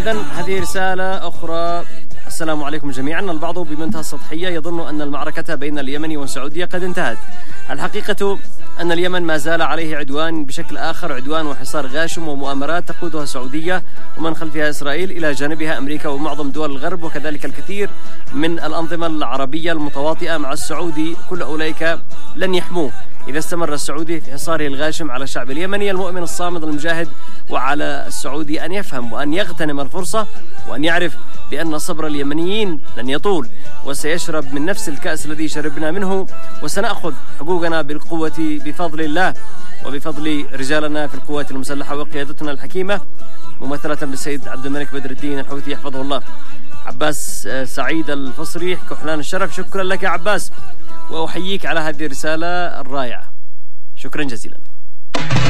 أيضا هذه رسالة أخرى: السلام عليكم جميعا. البعض بمنتهى السطحية يظن أن المعركة بين اليمن والسعودية قد انتهت. الحقيقة أن اليمن ما زال عليه عدوان بشكل آخر، عدوان وحصار غاشم ومؤامرات تقودها السعودية ومن خلفها إسرائيل، إلى جانبها أمريكا ومعظم دول الغرب، وكذلك الكثير من الأنظمة العربية المتواطئة مع السعودي. كل أولئك لن يحموه إذا استمر السعودي في حصاره الغاشم على الشعب اليمني المؤمن الصامد المجاهد. وعلى السعودي أن يفهم وأن يغتنم الفرصة وأن يعرف بأن صبر اليمنيين لن يطول، وسيشرب من نفس الكأس الذي شربنا منه، وسنأخذ حقوقنا بالقوة بفضل الله وبفضل رجالنا في القوات المسلحة وقيادتنا الحكيمة ممثلة بالسيد عبد الملك بدر الدين الحوثي حفظه الله. عباس سعيد الفصري كحلان الشرف، شكرا لك يا عباس، وأحييك على هذه الرسالة الرائعة، شكرا جزيلا.